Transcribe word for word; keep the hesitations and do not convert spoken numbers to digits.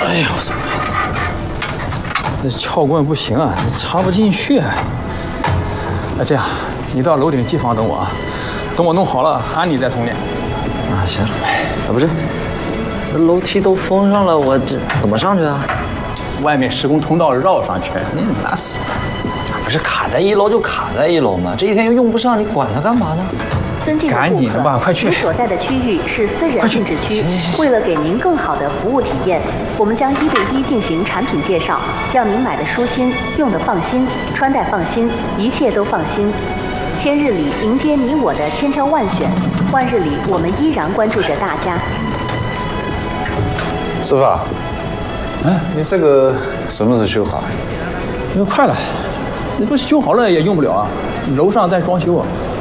哎呦我操！这撬棍不行啊，插不进去。哎，这样，你到楼顶机房等我啊，等我弄好了喊你再通电。 啊行，啊不是，这楼梯都封上了，我这怎么上去啊？ 外面施工通道绕上去，嗯，难死了。 不是卡在一楼就卡在一楼嘛，这一天又用不上，你管它干嘛呢？ 赶紧的吧，快去！ 您所在的区域是私人禁止区，为了给您更好的服务体验，我们将一对一进行产品介绍，让您买的舒心，用的放心，穿戴放心，一切都放心。千日里迎接你我的千挑万选，万日里我们依然关注着大家。 师傅啊， 哎， 你这个什么时候修好？ 快了，这不修好了也用不了啊，楼上在装修啊。